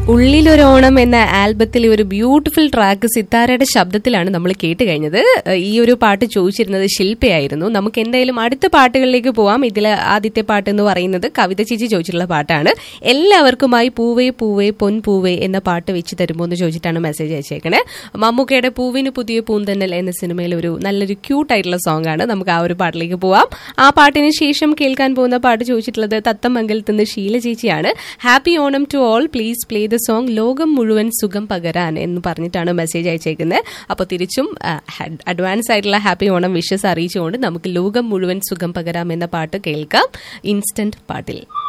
ഉള്ളിലൊരോണം എന്ന ആൽബത്തിൽ ഒരു beautiful track സിത്താരയുടെ ശബ്ദത്തിലാണ് നമ്മൾ കേട്ട് കഴിഞ്ഞത്. ഈ ഒരു പാട്ട് ചോദിച്ചിരുന്നത് ശില്പയായിരുന്നു. നമുക്ക് എന്തായാലും അടുത്ത പാട്ടുകളിലേക്ക് പോവാം. ഇതിലെ ആദ്യത്തെ പാട്ട് എന്ന് പറയുന്നത് കവിത ചേച്ചി ചോദിച്ചിട്ടുള്ള പാട്ടാണ്. എല്ലാവർക്കുമായി പൂവേ പൂവേ പൊൻപൂവേ എന്ന പാട്ട് വെച്ച് തരുമോ എന്ന് ചോദിച്ചിട്ടാണ് മെസ്സേജ് അയച്ചേക്കണേ. മമ്മൂക്കയുടെ പൂവിന് പുതിയ പൂന്തന്നൽ എന്ന സിനിമയിൽ ഒരു നല്ലൊരു ക്യൂട്ടായിട്ടുള്ള സോങ് ആണ്. നമുക്ക് ആ ഒരു പാട്ടിലേക്ക് പോവാം. ആ പാട്ടിന് ശേഷം കേൾക്കാൻ പോകുന്ന പാട്ട് ചോദിച്ചിട്ടുള്ളത് തത്തമംഗലത്ത് നിന്ന് ശീല ചേച്ചിയാണ്. Happy Onam to all, please play the song ലോകം മുഴുവൻ സുഖം പകരാൻ എന്ന് പറഞ്ഞിട്ടാണ് മെസ്സേജ് അയച്ചേക്കുന്നത്. അപ്പോൾ തിരിച്ചും അഡ്വാൻസ് ആയിട്ടുള്ള ഹാപ്പി ഓണം വിഷസ് അറിയിച്ചുകൊണ്ട് നമുക്ക് ലോകം മുഴുവൻ സുഖം പകരാം എന്ന പാട്ട് കേൾക്കാം ഇൻസ്റ്റന്റ് പാട്ടിൽ.